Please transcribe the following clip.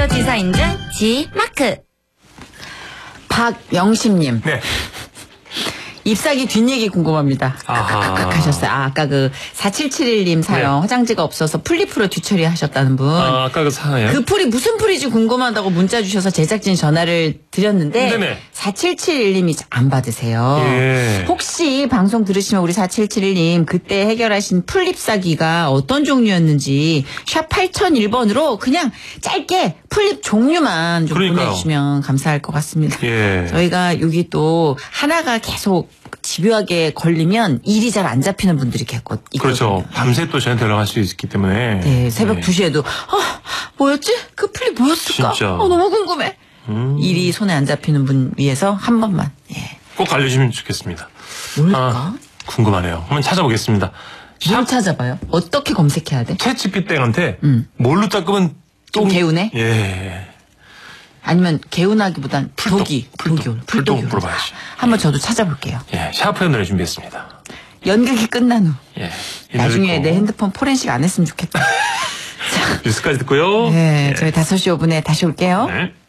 컴퓨터 지사 인증 G마크. 박영심님. 네. ip사귀 뒷얘기 궁금합니다. 아하. 하셨어요. 아까 그 4771님 사연 네. 화장지가 없어서 풀리프로 뒤처리 하셨다는 분. 아까 그 사연. 그 풀이 무슨 풀이지 궁금하다고 문자 주셔서 제작진 전화를 드렸는데 네네. 4771님이 안 받으세요. 예. 혹시 방송 들으시면 우리 4771님 그때 해결하신 풀립 사기가 어떤 종류였는지 샵 8001번으로 그냥 짧게 풀립 종류만 좀 그러니까요. 보내주시면 감사할 것 같습니다. 예. 저희가 여기 또 하나가 계속 집요하게 걸리면 일이 잘 안 잡히는 분들이 있거든요. 그렇죠. 밤새 또 저한테 연락할 수 있기 때문에. 네, 새벽 2시에도 뭐였지? 그 풀립 뭐였을까? 진짜. 너무 궁금해. 일이 손에 안 잡히는 분 위해서 한 번만. 예. 꼭 알려주시면 좋겠습니다. 뭘까? 궁금하네요. 한번 찾아보겠습니다. 뭘 찾아봐요? 어떻게 검색해야 돼? 챗GPT 땡한테 뭘로 닦으면 좀 개운해? 예. 아니면 개운하기보단 독이 풀독 물어봐야지. 한번 저도 찾아볼게요. 예. 샤프의 노래 준비했습니다. 연극이 끝난 후. 예. 이 노래 나중에 듣고 내 핸드폰 포렌식 안 했으면 좋겠다. 뉴스까지 듣고요. 네, 예. 저희 5시 5분에 다시 올게요. 네.